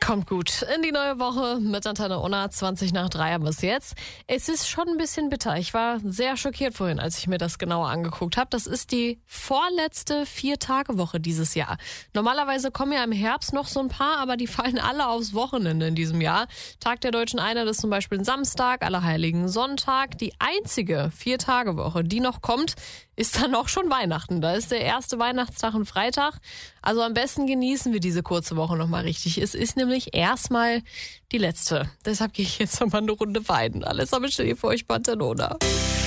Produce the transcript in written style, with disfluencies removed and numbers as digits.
Kommt gut in die neue Woche mit Antenne Unna, 20 nach 3 bis jetzt. Es ist schon ein bisschen bitter. Ich war sehr schockiert vorhin, als ich mir das genauer angeguckt habe. Das ist die vorletzte 4-Tage-Woche dieses Jahr. Normalerweise kommen ja im Herbst noch so ein paar, aber die fallen alle aufs Wochenende in diesem Jahr. Tag der Deutschen Einheit ist zum Beispiel ein Samstag, Allerheiligen Sonntag. Die einzige 4-Tage-Woche, die noch kommt, ist dann auch schon Weihnachten. Da ist der erste Weihnachtstag ein Freitag. Also am besten genießen wir diese kurze Woche nochmal richtig. Es ist nämlich erstmal die letzte. Deshalb gehe ich jetzt nochmal eine Runde weiden. Alles aber stell dir vor, ich bin Antenne Unna.